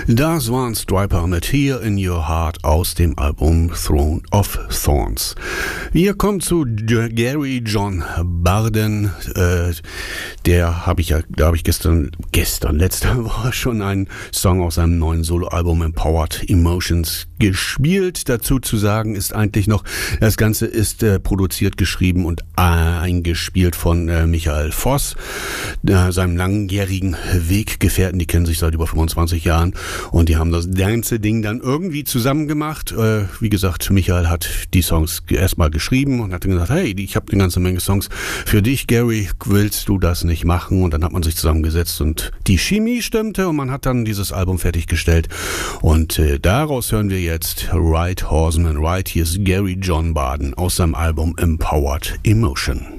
Das waren Stryper mit Here in Your Heart aus dem Album Throne of Thorns. Wir kommen zu Gary John Barden. Da habe ich gestern, letzte Woche schon einen Song aus seinem neuen Soloalbum Empowered Emotions gespielt. Dazu zu sagen ist eigentlich noch, das Ganze ist produziert, geschrieben und eingespielt von Michael Voss, seinem langjährigen Weggefährten. Die kennen sich seit über 25 Jahren und die haben das ganze Ding dann irgendwie zusammen gemacht. Wie gesagt, Michael hat die Songs erstmal geschrieben und hat dann gesagt, hey, ich habe eine ganze Menge Songs für dich, Gary, willst du das nicht machen? Und dann hat man sich zusammengesetzt und die Chemie stimmte und man hat dann dieses Album fertiggestellt. Und daraus hören wir jetzt Right Horseman Right. Hier ist Gary John Barden aus seinem Album Empowered Emotion.